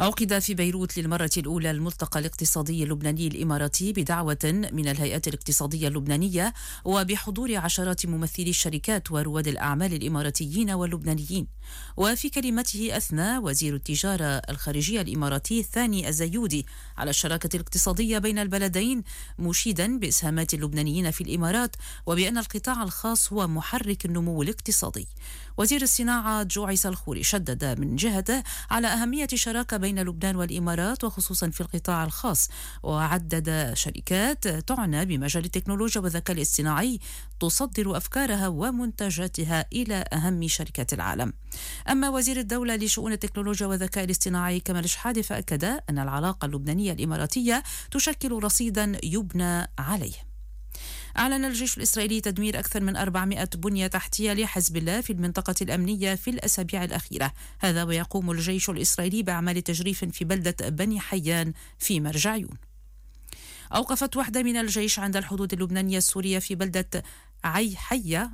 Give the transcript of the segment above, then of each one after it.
عقد في بيروت للمرة الأولى الملتقى الاقتصادي اللبناني الإماراتي بدعوة من الهيئات الاقتصادية اللبنانية وبحضور عشرات ممثلي الشركات ورواد الأعمال الإماراتيين واللبنانيين. وفي كلمته أثنى وزير التجارة الخارجية الإماراتي الثاني الزيودي على الشراكة الاقتصادية بين البلدين، مشيدا بإسهامات اللبنانيين في الإمارات وبأن القطاع الخاص هو محرك النمو الاقتصادي. وزير الصناعة جوعيس الخوري شدد من جهته على أهمية الشراكة بين لبنان والإمارات وخصوصا في القطاع الخاص، وعدد شركات تعنى بمجال التكنولوجيا والذكاء الاصطناعي تصدر أفكارها ومنتجاتها إلى أهم شركات العالم. أما وزير الدولة لشؤون التكنولوجيا والذكاء الاصطناعي كمال شحادة فأكد أن العلاقة اللبنانية الإماراتية تشكل رصيدا يبنى عليه. أعلن الجيش الإسرائيلي تدمير أكثر من 400 بنية تحتية لحزب الله في المنطقة الأمنية في الأسابيع الأخيرة، هذا ويقوم الجيش الإسرائيلي بأعمال تجريف في بلدة بني حيان في مرجعيون. أوقفت وحدة من الجيش عند الحدود اللبنانية السورية في بلدة عيحية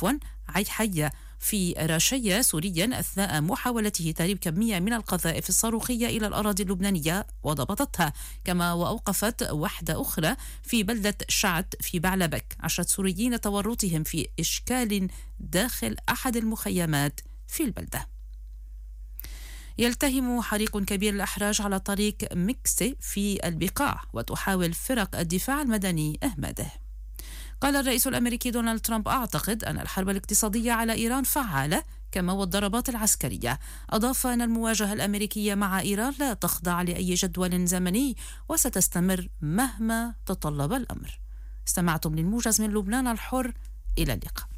في راشية سوريا أثناء محاولته تهريب كمية من القذائف الصاروخية إلى الأراضي اللبنانية وضبطتها، كما وأوقفت وحدة أخرى في بلدة شعت في بعلبك 10 سوريين تورطهم في إشكال داخل أحد المخيمات في البلدة. يلتهم حريق كبير الأحراج على طريق مكسي في البقاع، وتحاول فرق الدفاع المدني إهماده. قال الرئيس الأمريكي دونالد ترامب: أعتقد أن الحرب الاقتصادية على إيران فعالة كما والضربات العسكرية. أضاف أن المواجهة الأمريكية مع إيران لا تخضع لأي جدول زمني وستستمر مهما تطلب الأمر. استمعتم للموجز من لبنان الحر، إلى اللقاء.